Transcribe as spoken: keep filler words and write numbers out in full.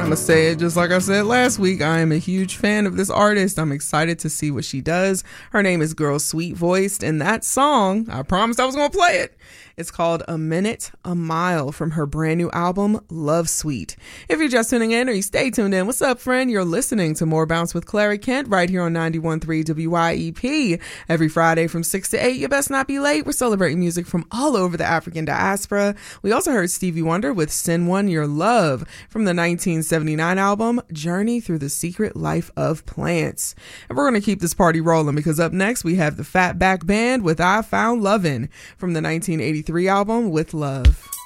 I'm going to say it just like I said last week. I am a huge fan of this artist. I'm excited to see what she does. Her name is Girl Sweet Voiced, and that song, I promised I was going to play it. It's called A Minute, A Mile from her brand new album, Love Suite. If you're just tuning in or you stay tuned in, what's up, friend? You're listening to More Bounce with Clary Kent right here on ninety-one point three W Y E P. Every Friday from six to eight, you best not be late. We're celebrating music from all over the African diaspora. We also heard Stevie Wonder with Send One Your Love from the nineteen seventy-nine album, Journey Through the Secret Life of Plants. And we're going to keep this party rolling because up next we have the Fatback Band with I Found Lovin' from the nineteen eighty-three album With Love.